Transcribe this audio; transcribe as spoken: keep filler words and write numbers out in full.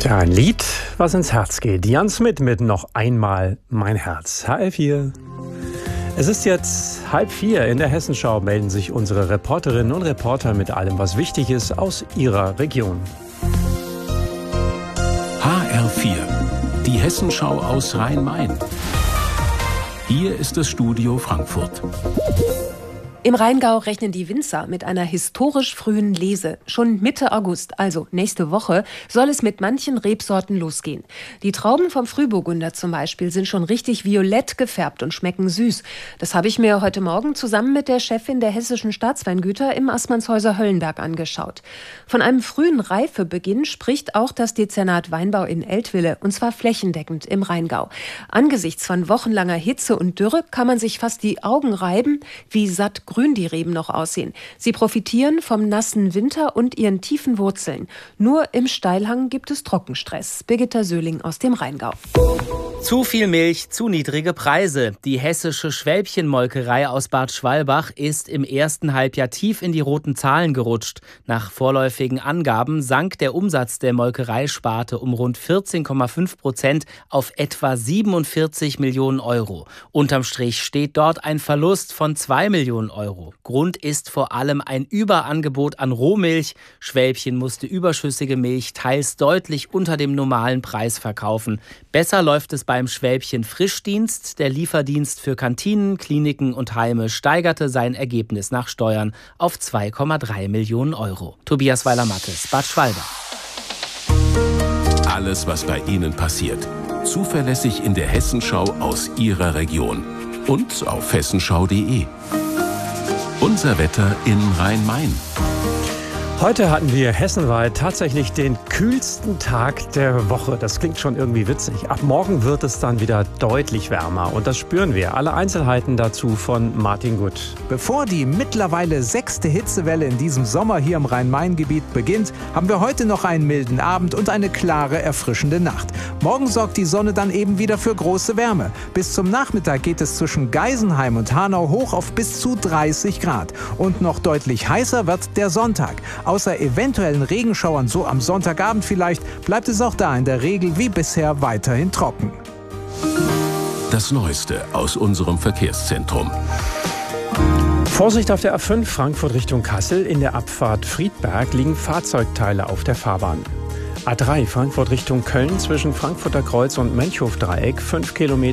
Tja, ein Lied, was ins Herz geht. Jan Smith mit Noch einmal mein Herz. H L vier. Es ist jetzt halb vier. In der Hessenschau melden sich unsere Reporterinnen und Reporter mit allem, was wichtig ist aus ihrer Region. H R vier, die Hessenschau aus Rhein-Main. Hier ist das Studio Frankfurt. Im Rheingau rechnen die Winzer mit einer historisch frühen Lese. Schon Mitte August, also nächste Woche, soll es mit manchen Rebsorten losgehen. Die Trauben vom Frühburgunder zum Beispiel sind schon richtig violett gefärbt und schmecken süß. Das habe ich mir heute Morgen zusammen mit der Chefin der hessischen Staatsweingüter im Assmannshäuser Höllenberg angeschaut. Von einem frühen Reifebeginn spricht auch das Dezernat Weinbau in Eltville, und zwar flächendeckend im Rheingau. Angesichts von wochenlanger Hitze und Dürre kann man sich fast die Augen reiben, wie satt grün die Reben noch aussehen. Sie profitieren vom nassen Winter und ihren tiefen Wurzeln. Nur im Steilhang gibt es Trockenstress. Birgitta Söhling aus dem Rheingau. Zu viel Milch, zu niedrige Preise. Die hessische Schwälbchenmolkerei aus Bad Schwalbach ist im ersten Halbjahr tief in die roten Zahlen gerutscht. Nach vorläufigen Angaben sank der Umsatz der Molkereisparte um rund vierzehn Komma fünf Prozent auf etwa siebenundvierzig Millionen Euro. Unterm Strich steht dort ein Verlust von zwei Millionen Euro. Grund ist vor allem ein Überangebot an Rohmilch. Schwälbchen musste überschüssige Milch teils deutlich unter dem normalen Preis verkaufen. Besser läuft es beim Schwälbchen Frischdienst. Der Lieferdienst für Kantinen, Kliniken und Heime steigerte sein Ergebnis nach Steuern auf zwei Komma drei Millionen Euro. Tobias Weiler-Mattes, Bad Schwalbach. Alles, was bei Ihnen passiert. Zuverlässig in der Hessenschau aus Ihrer Region. Und auf hessenschau punkt de. Unser Wetter in Rhein-Main. Heute hatten wir hessenweit tatsächlich den kühlsten Tag der Woche. Das klingt schon irgendwie witzig. Ab morgen wird es dann wieder deutlich wärmer und das spüren wir. Alle Einzelheiten dazu von Martin Gutt. Bevor die mittlerweile sechste Hitzewelle in diesem Sommer hier im Rhein-Main-Gebiet beginnt, haben wir heute noch einen milden Abend und eine klare, erfrischende Nacht. Morgen sorgt die Sonne dann eben wieder für große Wärme. Bis zum Nachmittag geht es zwischen Geisenheim und Hanau hoch auf bis zu dreißig Grad. Und noch deutlich heißer wird der Sonntag. Außer eventuellen Regenschauern, so am Sonntagabend vielleicht, bleibt es auch da in der Regel wie bisher weiterhin trocken. Das Neueste aus unserem Verkehrszentrum. Vorsicht auf der A fünf Frankfurt Richtung Kassel. In der Abfahrt Friedberg liegen Fahrzeugteile auf der Fahrbahn. A drei Frankfurt Richtung Köln zwischen Frankfurter Kreuz und Menchhofdreieck fünf Kilometer.